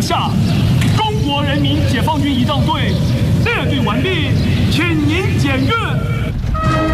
下，中国人民解放军仪仗队列队完毕，请您检阅。